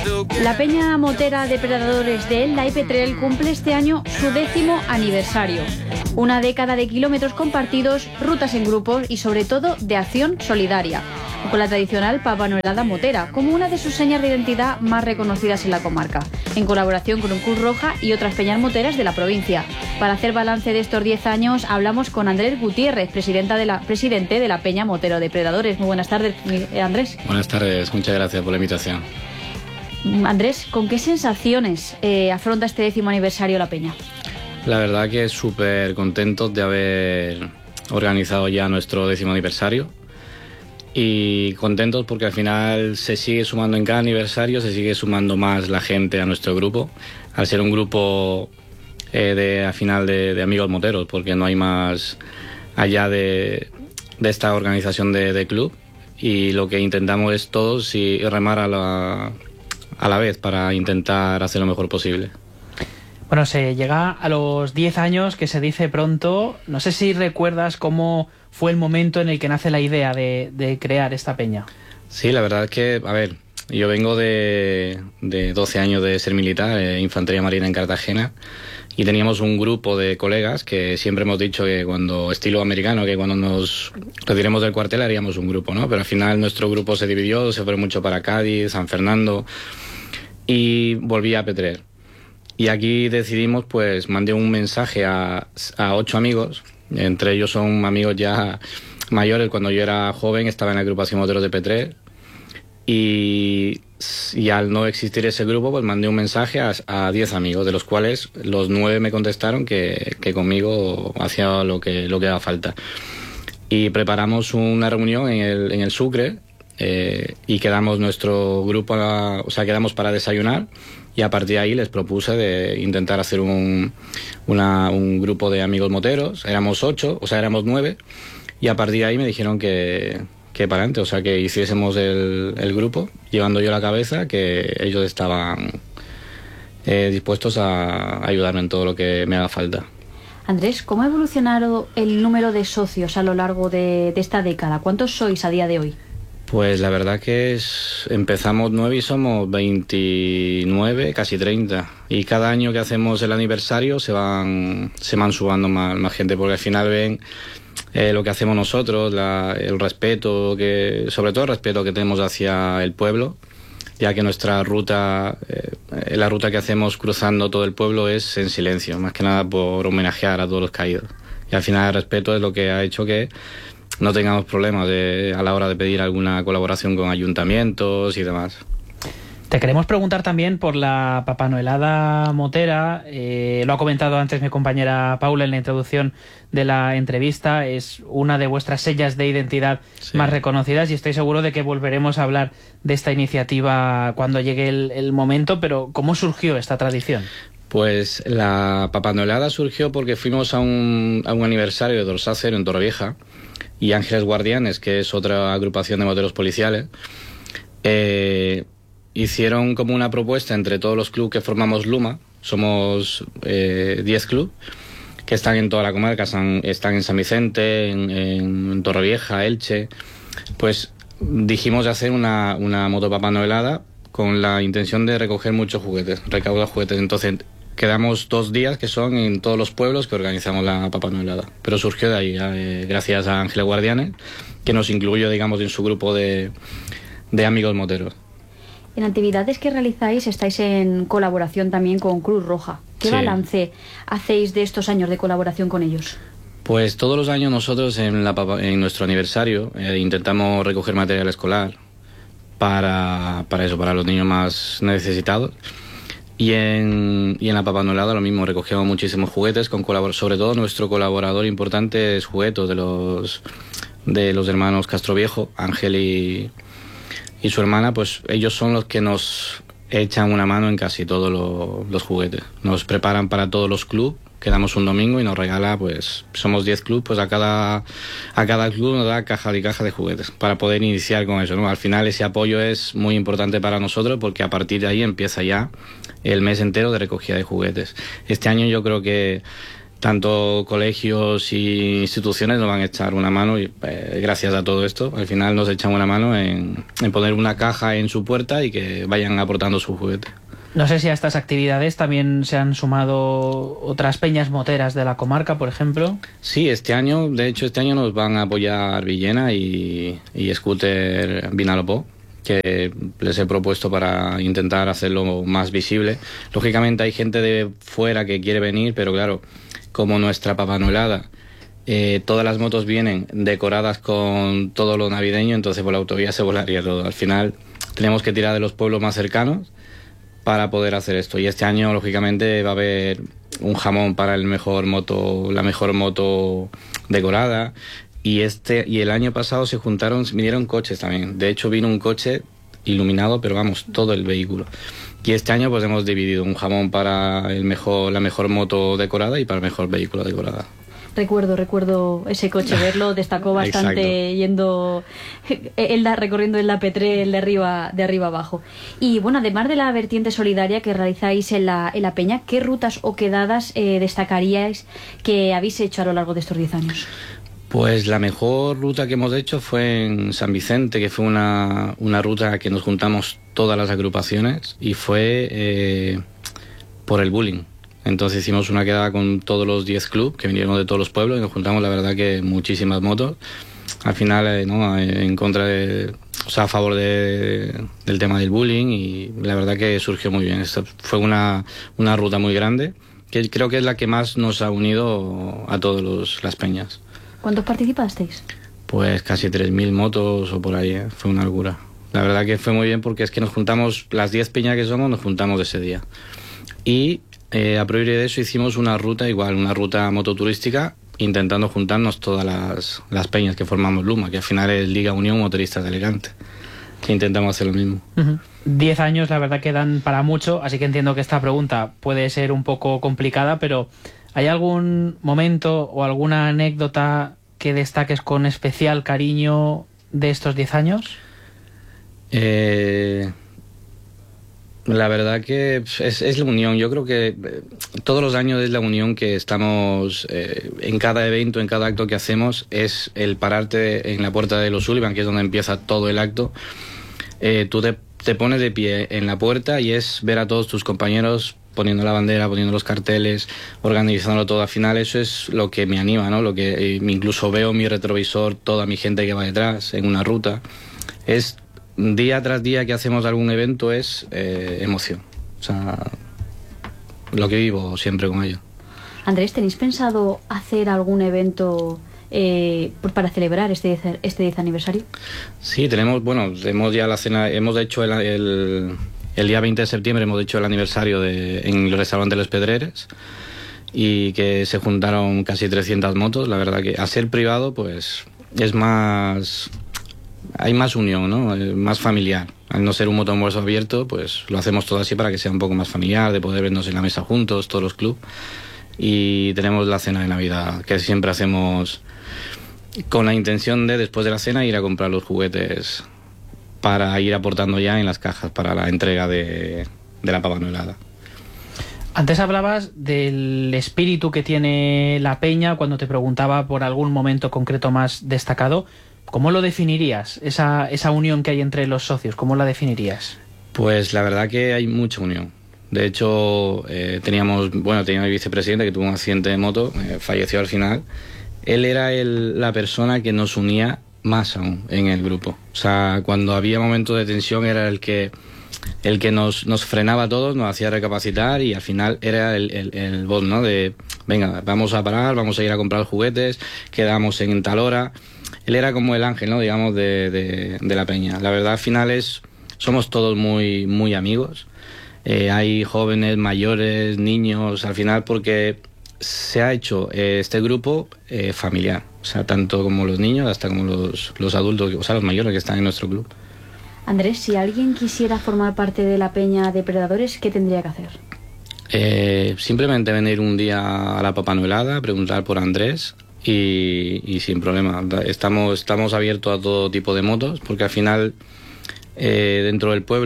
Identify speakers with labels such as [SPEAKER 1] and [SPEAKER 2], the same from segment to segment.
[SPEAKER 1] La Peña Motera Depredadores de Elda y Petrel cumple este año su 10º aniversario. Una década de kilómetros compartidos, rutas en grupos y sobre todo de acción solidaria, con la tradicional papanoelada motera como una de sus señas de identidad más reconocidas en la comarca, en colaboración con un Cruz Roja y otras peñas moteras de la provincia. Para hacer balance de estos 10 años hablamos con Andrés Gutiérrez, presidente de la Peña Motero Depredadores. Muy buenas tardes, Andrés.
[SPEAKER 2] Buenas tardes, muchas gracias por la invitación.
[SPEAKER 1] Andrés, ¿con qué sensaciones afronta este 10º aniversario la peña?
[SPEAKER 2] La verdad que súper contentos de haber organizado ya nuestro 10º aniversario y contentos porque al final se sigue sumando en cada aniversario, se sigue sumando más la gente a nuestro grupo, al ser un grupo al final de amigos moteros, porque no hay más allá de esta organización de club, y lo que intentamos es todos y remar a la vez para intentar hacer lo mejor posible.
[SPEAKER 3] Bueno, se llega a los 10 años, que se dice pronto. No sé si recuerdas cómo fue el momento en el que nace la idea de crear esta peña.
[SPEAKER 2] Sí, la verdad es que, a ver, yo vengo de 12 años de ser militar, Infantería Marina en Cartagena, y teníamos un grupo de colegas que siempre hemos dicho que estilo americano, que cuando nos retiremos del cuartel haríamos un grupo, ¿no? Pero al final nuestro grupo se dividió, se fue mucho para Cádiz, San Fernando, y volví a Petrer. Y aquí decidimos, pues mandé un mensaje a 8 amigos, entre ellos son amigos ya mayores. Cuando yo era joven estaba en la agrupación Moteros de Petrer y al no existir ese grupo, pues mandé un mensaje a 10 amigos, de los cuales los 9 me contestaron que conmigo hacía lo que haga falta. Y preparamos una reunión en el Sucre y quedamos nuestro grupo, quedamos para desayunar. Y a partir de ahí les propuse de intentar hacer un grupo de amigos moteros. Éramos 8, éramos 9. Y a partir de ahí me dijeron que para adelante, que hiciésemos el grupo, llevando yo la cabeza, que ellos estaban dispuestos a ayudarme en todo lo que me haga falta.
[SPEAKER 1] Andrés, ¿cómo ha evolucionado el número de socios a lo largo de esta década? ¿Cuántos sois a día de hoy?
[SPEAKER 2] Pues la verdad que empezamos 9 y somos 29, casi 30. Y cada año que hacemos el aniversario se van sumando más gente, porque al final ven lo que hacemos nosotros, el respeto, sobre todo el respeto que tenemos hacia el pueblo, ya que nuestra ruta, la ruta que hacemos cruzando todo el pueblo es en silencio, más que nada por homenajear a todos los caídos. Y al final el respeto es lo que ha hecho que no tengamos problemas a la hora de pedir alguna colaboración con ayuntamientos y demás.
[SPEAKER 3] Te queremos preguntar también por la papanoelada motera. Lo ha comentado antes mi compañera Paula en la introducción de la entrevista. Es una de vuestras señas de identidad más reconocidas y estoy seguro de que volveremos a hablar de esta iniciativa cuando llegue el momento. Pero ¿cómo surgió esta tradición?
[SPEAKER 2] Pues la papanoelada surgió porque fuimos a un aniversario de Dorsal en Torrevieja, y Ángeles Guardianes, que es otra agrupación de moteros policiales, hicieron como una propuesta entre todos los clubes que formamos Luma. Somos 10 clubes que están en toda la comarca, están en San Vicente, en Torrevieja, Elche. Pues dijimos de hacer una moto papanoelada con la intención de recoger muchos juguetes, recaudar juguetes. Entonces quedamos 2 días que son en todos los pueblos que organizamos la papanoelada. Pero surgió de ahí, gracias a Ángeles Guardianes, que nos incluyó, digamos, en su grupo de amigos moteros.
[SPEAKER 1] En actividades que realizáis estáis en colaboración también con Cruz Roja. ¿Qué balance hacéis de estos años de colaboración con ellos?
[SPEAKER 2] Pues todos los años nosotros en nuestro aniversario intentamos recoger material escolar para los niños más necesitados. Y en la papanoelada lo mismo, recogemos muchísimos juguetes, sobre todo nuestro colaborador importante es Juguetos, de los hermanos Castroviejo, Ángel y su hermana. Pues ellos son los que nos echan una mano en casi todos los juguetes. Nos preparan para todos los clubes, quedamos un domingo y nos regala, pues somos 10 clubes, pues a cada club nos da caja y caja de juguetes para poder iniciar con eso, ¿no? Al final ese apoyo es muy importante para nosotros porque a partir de ahí empieza ya el mes entero de recogida de juguetes. Este año yo creo que tanto colegios y instituciones nos van a echar una mano y gracias a todo esto al final nos echan una mano en poner una caja en su puerta y que vayan aportando su juguete.
[SPEAKER 3] No sé si a estas actividades también se han sumado otras peñas moteras de la comarca, por ejemplo.
[SPEAKER 2] Sí, este año nos van a apoyar Villena y Scooter Vinalopó, que les he propuesto para intentar hacerlo más visible. Lógicamente hay gente de fuera que quiere venir, pero claro, como nuestra Papá Noelada, todas las motos vienen decoradas con todo lo navideño, entonces por la autovía se volaría todo. Al final tenemos que tirar de los pueblos más cercanos para poder hacer esto. Y este año, lógicamente, va a haber un jamón para la mejor moto decorada. Y el año pasado vinieron coches también. De hecho, vino un coche iluminado, pero vamos, todo el vehículo. Y este año pues hemos dividido un jamón para la mejor moto decorada y para el mejor vehículo decorada.
[SPEAKER 1] Recuerdo ese coche, verlo, destacó bastante yendo, recorriendo el Petrel de arriba abajo. Y bueno, además de la vertiente solidaria que realizáis en la Peña, ¿qué rutas o quedadas destacaríais que habéis hecho a lo largo de estos 10 años?
[SPEAKER 2] Pues la mejor ruta que hemos hecho fue en San Vicente, que fue una ruta que nos juntamos todas las agrupaciones y fue por el bullying. Entonces hicimos una quedada con todos los 10 clubes que vinieron de todos los pueblos y nos juntamos, la verdad, que muchísimas motos. Al final, en contra a favor del tema del bullying, y la verdad que surgió muy bien. Esta fue una ruta muy grande, que creo que es la que más nos ha unido a todas las peñas.
[SPEAKER 1] ¿Cuántos participasteis?
[SPEAKER 2] Pues casi 3.000 motos o por ahí, fue una locura. La verdad que fue muy bien porque es que nos juntamos, las 10 peñas que somos, nos juntamos ese día. Y a priori de eso hicimos una ruta mototurística, intentando juntarnos todas las peñas que formamos Luma, que al final es Liga Unión Motoristas de Alicante, que intentamos hacer lo mismo.
[SPEAKER 3] 10 años la verdad que dan para mucho, así que entiendo que esta pregunta puede ser un poco complicada, pero ¿hay algún momento o alguna anécdota que destaques con especial cariño de estos 10 años?
[SPEAKER 2] La verdad que es la unión. Yo creo que todos los años es la unión que estamos en cada evento, en cada acto que hacemos, es el pararte en la puerta de los Sullivan, que es donde empieza todo el acto. Tú te pones de pie en la puerta y es ver a todos tus compañeros poniendo la bandera, poniendo los carteles, organizándolo todo. Al final eso es lo que me anima, ¿no? Lo que incluso veo en mi retrovisor, toda mi gente que va detrás en una ruta. Es día tras día que hacemos algún evento, es emoción. O sea, lo que vivo siempre con ello.
[SPEAKER 1] Andrés, ¿tenéis pensado hacer algún evento para celebrar este 10 aniversario? Sí, hemos ya la cena, hemos hecho el día 20 de septiembre hemos hecho el aniversario en el restaurante Los Pedreres, y que se juntaron casi 300 motos. La verdad que a ser privado pues es más, hay más unión, ¿no? Más familiar. Al no ser un motoconvoi abierto, pues lo hacemos todo así para que sea un poco más familiar, de poder vernos en la mesa juntos, todos los clubes. Y tenemos la cena de Navidad, que siempre hacemos con la intención de, después de la cena, ir a comprar los juguetes para ir aportando ya en las cajas para la entrega de la Papá Noelada.
[SPEAKER 3] Antes hablabas del espíritu que tiene la peña cuando te preguntaba por algún momento concreto más destacado. ¿Cómo lo definirías? Esa unión que hay entre los socios, ¿cómo la definirías?
[SPEAKER 2] Pues la verdad que hay mucha unión. De hecho, tenía mi vicepresidente que tuvo un accidente de moto, falleció al final. Él era la persona que nos unía más aún en el grupo. O sea, cuando había momentos de tensión era el que nos frenaba a todos, nos hacía recapacitar, y al final era el voz, ¿no? De, venga, vamos a parar, vamos a ir a comprar juguetes, quedamos en tal hora. Él era como el ángel, ¿no? Digamos, de la peña. La verdad, al final somos todos muy, muy amigos. Hay jóvenes, mayores, niños, al final, porque se ha hecho este grupo familiar. O sea, tanto como los niños hasta como los adultos, o sea, los mayores que están en nuestro club.
[SPEAKER 1] Andrés, si alguien quisiera formar parte de la peña Depredadores, ¿qué tendría que hacer?
[SPEAKER 2] Simplemente venir un día a la Papá Noelada, preguntar por Andrés y sin problema. Estamos abiertos a todo tipo de motos, porque al final dentro del pueblo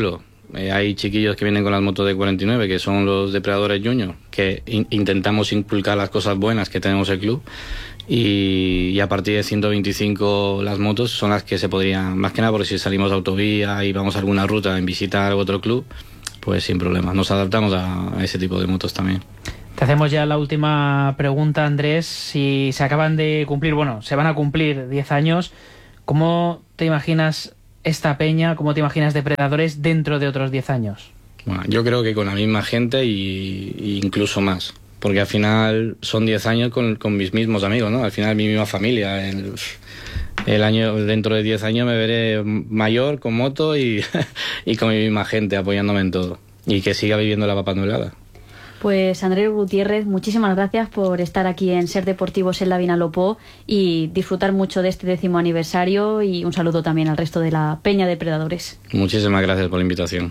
[SPEAKER 2] Hay chiquillos que vienen con las motos de 49, que son los depredadores junior, que intentamos inculcar las cosas buenas que tenemos el club. Y a partir de 125 las motos son las que se podrían, más que nada porque si salimos de autovía y vamos a alguna ruta en visitar otro club, pues sin problema. Nos adaptamos a ese tipo de motos también.
[SPEAKER 3] Te hacemos ya la última pregunta, Andrés. Si se acaban de cumplir, bueno, se van a cumplir 10 años, ¿cómo te imaginas esta peña, cómo te imaginas Depredadores dentro de otros 10 años?
[SPEAKER 2] Bueno, yo creo que con la misma gente y incluso más. Porque al final son 10 años con mis mismos amigos, ¿no? Al final mi misma familia. Dentro de 10 años me veré mayor, con moto y con mi misma gente apoyándome en todo. Y que siga viviendo la papanuelada.
[SPEAKER 1] Pues Andrés Gutiérrez, muchísimas gracias por estar aquí en Ser Deportivos en la Vinalopó y disfrutar mucho de este 10º aniversario, y un saludo también al resto de la Peña Depredadores.
[SPEAKER 2] Muchísimas gracias por la invitación.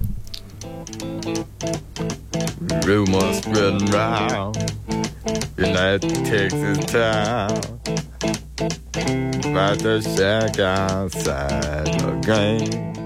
[SPEAKER 4] Rumors spreading round in that Texas town about the shack outside the game.